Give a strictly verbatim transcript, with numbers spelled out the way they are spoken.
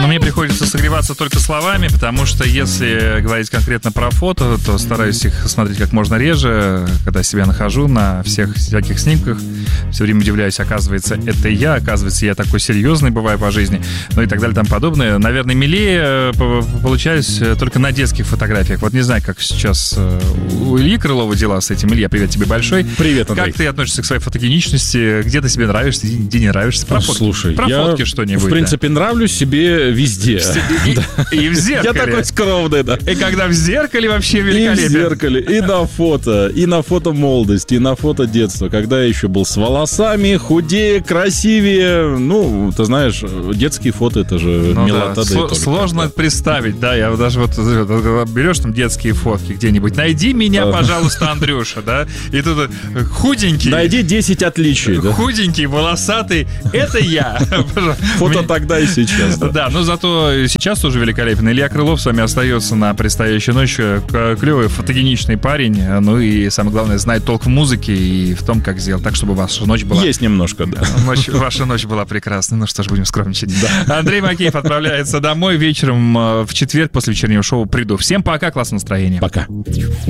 Но мне приходится согреваться только словами, потому что если говорить конкретно про фото, то стараюсь их смотреть как можно реже, когда себя нахожу на всех всяких снимках. Все время удивляюсь, оказывается, это я, оказывается, я такой серьезный бываю по жизни, ну и так далее, там подобное. Наверное, милее получаюсь только на детских фотографиях. Вот не знаю, как сейчас у Ильи Крылова дела с этим. Илья, привет тебе большой. Привет, Андрей. Как ты относишься к своей фотогеничности? Где ты себе нравишься, где не нравишься? Про фотки, Слушай, про я, фотки что-нибудь. в принципе, да. нравлюсь себе везде. И, и в зеркале. Я такой скромный, да. И когда в зеркале вообще великолепен. И в зеркале, и на фото, и на фото молодости, и на фото детства. Когда я еще был с волосами, худее, красивее. Ну, ты знаешь, детские фото, это же ну, милота. Да. Да Сло- сложно да. представить, да. Я даже вот берешь там детские фотки где-нибудь. Найди меня, пожалуйста, Андрюша, да. И тут худенький. Найди десять отличий, да. Худенький, волосатый. Это я. Фото тогда и сейчас. Да, но зато сейчас тоже великолепен. Илья Крылов с вами остается на предстоящую ночь. Клевый, фотогеничный парень. Ну и самое главное, знает толк в музыке и в том, как сделать так, чтобы ваша ночь была... Есть немножко, да. Ночь, ваша ночь была прекрасна. Ну что ж, будем скромничать. Да. Андрей Макеев отправляется домой вечером в четверг после вечернего шоу. Приду. Всем пока, классного настроения. Пока.